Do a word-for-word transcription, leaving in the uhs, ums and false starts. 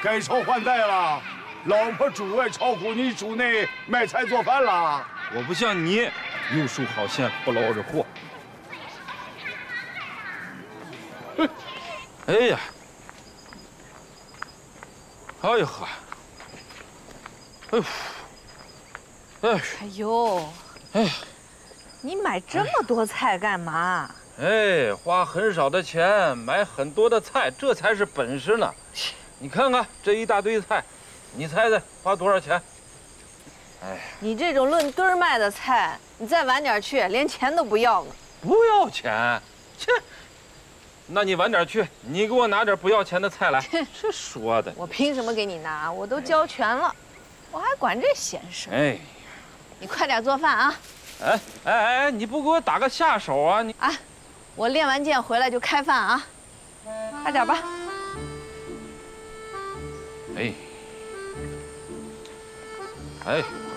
该少还债了。老婆主外超乎你主内买菜做饭了。 我不像你，有手好闲，不劳而获。哼，哎呀，哎呀呵，哎呦，哎， 哎呦， 哎， 你买这么多菜干嘛？ 哎，花很少的钱买很多的菜，这才是本事呢。你看看这一大堆菜，你猜猜花多少钱？哎， 你这种论吨儿卖的菜，你再晚点去，连钱都不要了。 不要钱？切！那你晚点去，你给我拿点不要钱的菜来。这说的， 我凭什么给你拿？我都交全了，我还管这闲事？ 哎， 你快点做饭啊！ 哎哎哎，你不给我打个下手啊？你啊，我练完剑回来就开饭啊，快点吧。 哎，哎，